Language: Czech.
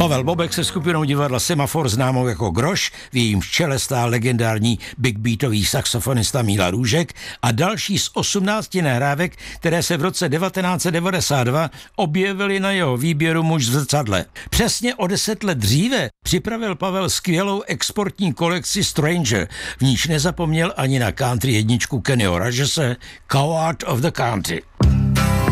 Pavel Bobek se skupinou divadla Semafor známou jako Groš, v jejímž čele stál legendární big beatový saxofonista Míla Růžek a další z 18 nahrávek, které se v roce 1992 objevily na jeho výběru Muž v zrcadle. Přesně o 10 let dříve připravil Pavel skvělou exportní kolekci Stranger, v níž nezapomněl ani na country jedničku Kennyho Rogerse Coward of the Country.